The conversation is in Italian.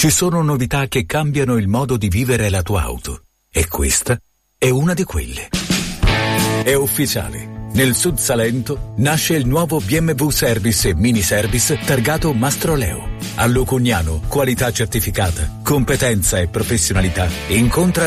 Ci sono novità che cambiano il modo di vivere la tua auto. E questa è una di quelle. È ufficiale. Nel Sud Salento nasce il nuovo BMW Service e Mini Service targato Mastroleo. A Lucugnano, qualità certificata, competenza e professionalità. Incontra